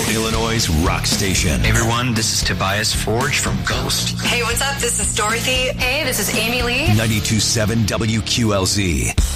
Illinois' rock station. Hey everyone, this is Tobias Forge from Ghost. Hey, what's up? This is Dorothy. Hey, this is Amy Lee. 92.7 WQLZ.